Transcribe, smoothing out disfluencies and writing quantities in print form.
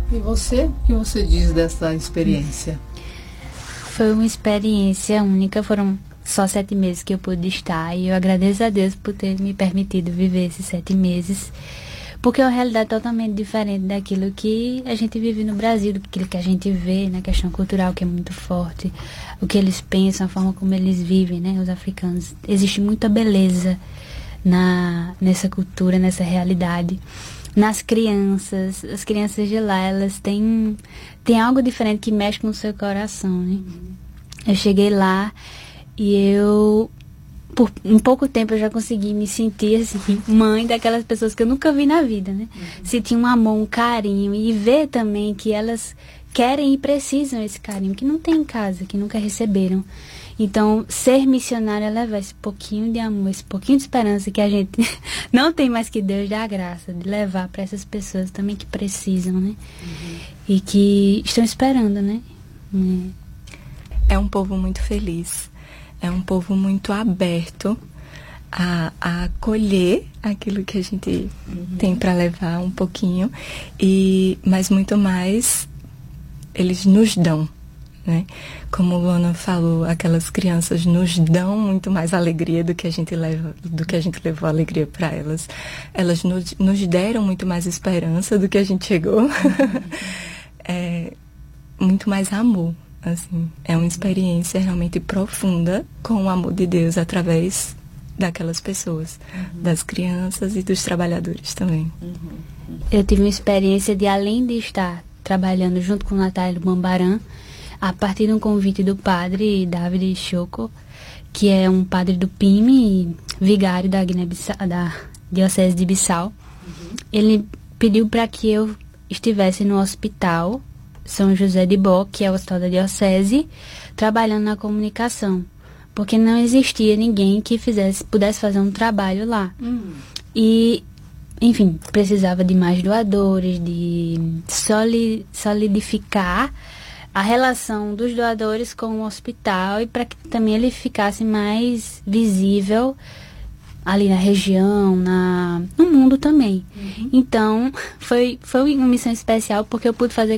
E você? O que você diz dessa experiência? Foi uma experiência única, foram só 7 meses que eu pude estar, e eu agradeço a Deus por ter me permitido viver esses 7 meses, porque é uma realidade totalmente diferente daquilo que a gente vive no Brasil, daquilo que a gente vê na questão cultural, que é muito forte, o que eles pensam, a forma como eles vivem, né, os africanos. Existe muita beleza nessa cultura, nessa realidade. Nas crianças, as crianças de lá, elas têm algo diferente que mexe com o seu coração, né? Eu cheguei lá e por um pouco tempo eu já consegui me sentir assim, mãe daquelas pessoas que eu nunca vi na vida, né? Sentir um amor, um carinho, e ver também que elas querem e precisam esse carinho, que não tem em casa, que nunca receberam. Então, ser missionária é levar esse pouquinho de amor, esse pouquinho de esperança que a gente não tem mais, que Deus dá a graça de levar para essas pessoas também que precisam, né? E que estão esperando, né? É um povo muito feliz, é um povo muito aberto a acolher aquilo que a gente tem para levar um pouquinho, mas muito mais eles nos dão, né? Como o Luana falou, aquelas crianças nos dão muito mais alegria do que a gente levou alegria para elas. Elas nos deram muito mais esperança do que a gente chegou. Muito mais amor, assim. É uma experiência realmente profunda com o amor de Deus através daquelas pessoas, das crianças e dos trabalhadores também. Eu tive uma experiência de, além de estar trabalhando junto com o Natália Bambaran, a partir de um convite do padre David Choco, que é um padre do PIME, vigário da Diocese de Bissau. Ele pediu para que eu estivesse no hospital São José de Bó, que é o hospital da Diocese, trabalhando na comunicação, porque não existia ninguém que pudesse fazer um trabalho lá. E, enfim, precisava de mais doadores, de solidificar a relação dos doadores com o hospital, e para que também ele ficasse mais visível ali na região, no mundo também. Então, foi uma missão especial, porque eu pude fazer